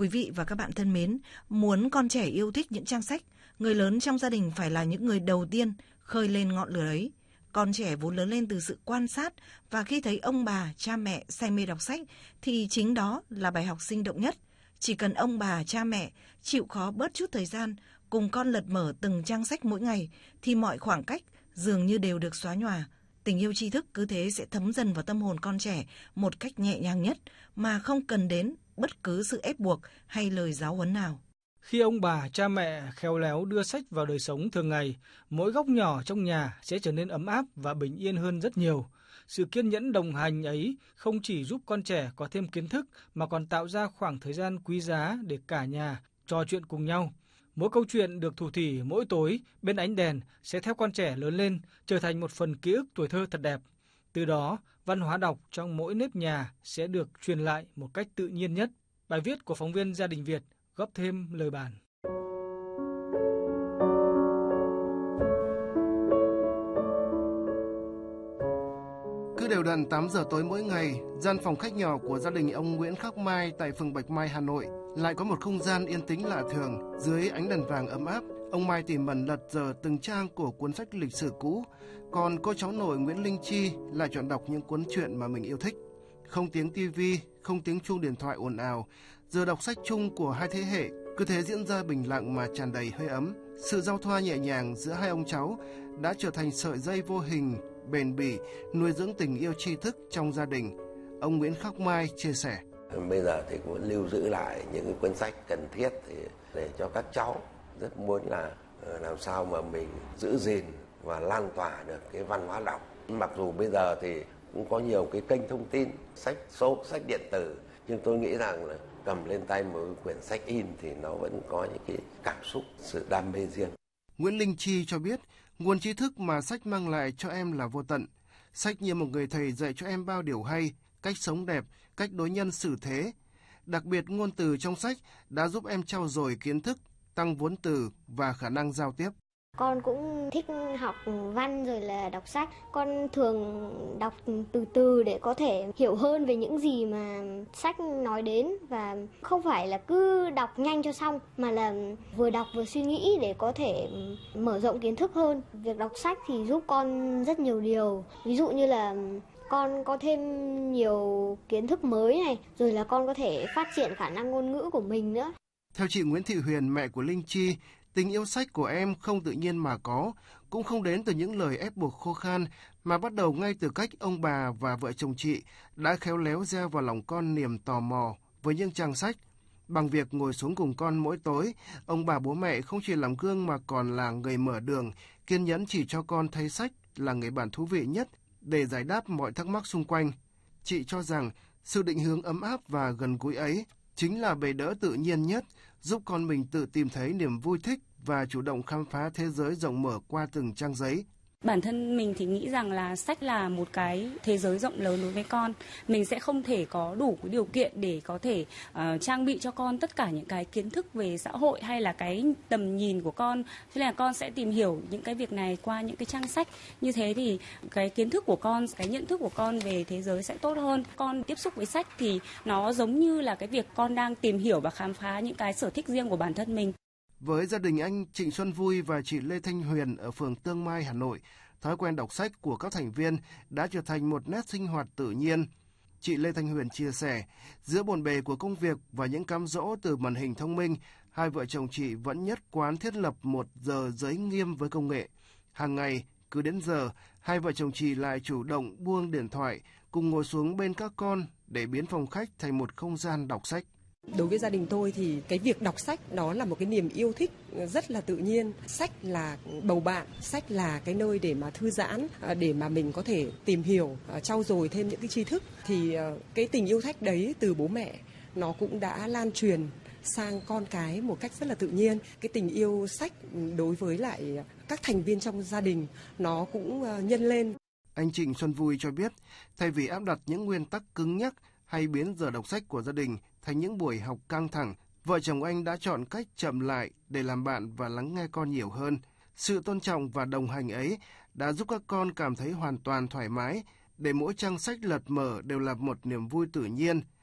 Quý vị và các bạn thân mến, muốn con trẻ yêu thích những trang sách, người lớn trong gia đình phải là những người đầu tiên khơi lên ngọn lửa ấy. Con trẻ vốn lớn lên từ sự quan sát và khi thấy ông bà, cha mẹ say mê đọc sách thì chính đó là bài học sinh động nhất. Chỉ cần ông bà, cha mẹ chịu khó bớt chút thời gian cùng con lật mở từng trang sách mỗi ngày thì mọi khoảng cách dường như đều được xóa nhòa. Tình yêu tri thức cứ thế sẽ thấm dần vào tâm hồn con trẻ một cách nhẹ nhàng nhất mà không cần đến bất cứ sự ép buộc hay lời giáo huấn nào. Khi ông bà, cha mẹ khéo léo đưa sách vào đời sống thường ngày, mỗi góc nhỏ trong nhà sẽ trở nên ấm áp và bình yên hơn rất nhiều. Sự kiên nhẫn đồng hành ấy không chỉ giúp con trẻ có thêm kiến thức mà còn tạo ra khoảng thời gian quý giá để cả nhà trò chuyện cùng nhau. Mỗi câu chuyện được thủ thỉ mỗi tối bên ánh đèn sẽ theo con trẻ lớn lên, trở thành một phần ký ức tuổi thơ thật đẹp. Từ đó, văn hóa đọc trong mỗi nếp nhà sẽ được truyền lại một cách tự nhiên nhất. Bài viết của phóng viên Gia đình Việt góp thêm lời bàn. Cứ đều đặn 8 giờ tối mỗi ngày, gian phòng khách nhỏ của gia đình ông Nguyễn Khắc Mai tại phường Bạch Mai, Hà Nội lại có một không gian yên tĩnh lạ thường. Dưới ánh đèn vàng ấm áp, ông Mai tỉ mẩn lật dở từng trang của cuốn sách lịch sử cũ, còn cô cháu nội Nguyễn Linh Chi lại chọn đọc những cuốn truyện mà mình yêu thích. Không tiếng tivi, không tiếng chuông điện thoại ồn ào, giờ đọc sách chung của hai thế hệ cứ thế diễn ra bình lặng mà tràn đầy hơi ấm. Sự giao thoa nhẹ nhàng giữa hai ông cháu đã trở thành sợi dây vô hình, bền bỉ, nuôi dưỡng tình yêu tri thức trong gia đình. Ông Nguyễn Khắc Mai chia sẻ. Bây giờ thì muốn lưu giữ lại những cái cuốn sách cần thiết thì để cho các cháu, rất muốn là làm sao mà mình giữ gìn và lan tỏa được cái văn hóa đọc. Mặc dù bây giờ thì cũng có nhiều cái kênh thông tin, sách số, sách điện tử, nhưng tôi nghĩ rằng là cầm lên tay một quyển sách in thì nó vẫn có những cái cảm xúc, sự đam mê riêng. Nguyễn Linh Chi cho biết, nguồn tri thức mà sách mang lại cho em là vô tận. Sách như một người thầy dạy cho em bao điều hay, cách sống đẹp, cách đối nhân xử thế. Đặc biệt ngôn từ trong sách đã giúp em trau dồi kiến thức, tăng vốn từ và khả năng giao tiếp. Con cũng thích học văn rồi là đọc sách. Con thường đọc từ từ để có thể hiểu hơn về những gì mà sách nói đến. Và không phải là cứ đọc nhanh cho xong, mà là vừa đọc vừa suy nghĩ để có thể mở rộng kiến thức hơn. Việc đọc sách thì giúp con rất nhiều điều. Ví dụ như là con có thêm nhiều kiến thức mới này, rồi là con có thể phát triển khả năng ngôn ngữ của mình nữa. Theo chị Nguyễn Thị Huyền, mẹ của Linh Chi, tình yêu sách của em không tự nhiên mà có, cũng không đến từ những lời ép buộc khô khan, mà bắt đầu ngay từ cách ông bà và vợ chồng chị đã khéo léo gieo vào lòng con niềm tò mò với những trang sách. Bằng việc ngồi xuống cùng con mỗi tối, ông bà bố mẹ không chỉ làm gương mà còn là người mở đường, kiên nhẫn chỉ cho con thấy sách là người bạn thú vị nhất để giải đáp mọi thắc mắc xung quanh. Chị cho rằng sự định hướng ấm áp và gần gũi ấy chính là bệ đỡ tự nhiên nhất, giúp con mình tự tìm thấy niềm vui thích và chủ động khám phá thế giới rộng mở qua từng trang giấy. Bản thân mình thì nghĩ rằng là sách là một cái thế giới rộng lớn đối với con. Mình sẽ không thể có đủ cái điều kiện để có thể trang bị cho con tất cả những cái kiến thức về xã hội hay là cái tầm nhìn của con. Thế là con sẽ tìm hiểu những cái việc này qua những cái trang sách. Như thế thì cái kiến thức của con, cái nhận thức của con về thế giới sẽ tốt hơn. Con tiếp xúc với sách thì nó giống như là cái việc con đang tìm hiểu và khám phá những cái sở thích riêng của bản thân mình. Với gia đình anh Trịnh Xuân Vui và chị Lê Thanh Huyền ở phường Tương Mai, Hà Nội, thói quen đọc sách của các thành viên đã trở thành một nét sinh hoạt tự nhiên. Chị Lê Thanh Huyền chia sẻ, giữa bộn bề của công việc và những cám dỗ từ màn hình thông minh, hai vợ chồng chị vẫn nhất quán thiết lập một giờ giới nghiêm với công nghệ. Hàng ngày, cứ đến giờ, hai vợ chồng chị lại chủ động buông điện thoại, cùng ngồi xuống bên các con để biến phòng khách thành một không gian đọc sách. Đối với gia đình tôi thì cái việc đọc sách đó là một cái niềm yêu thích rất là tự nhiên. Sách là bầu bạn, sách là cái nơi để mà thư giãn, để mà mình có thể tìm hiểu, trau dồi thêm những cái tri thức. Thì cái tình yêu sách đấy từ bố mẹ nó cũng đã lan truyền sang con cái một cách rất là tự nhiên. Cái tình yêu sách đối với lại các thành viên trong gia đình nó cũng nhân lên. Anh Trịnh Xuân Vui cho biết, thay vì áp đặt những nguyên tắc cứng nhắc hay biến giờ đọc sách của gia đình thành những buổi học căng thẳng, vợ chồng anh đã chọn cách chậm lại để làm bạn và lắng nghe con nhiều hơn. Sự tôn trọng và đồng hành ấy đã giúp các con cảm thấy hoàn toàn thoải mái, để mỗi trang sách lật mở đều là một niềm vui tự nhiên.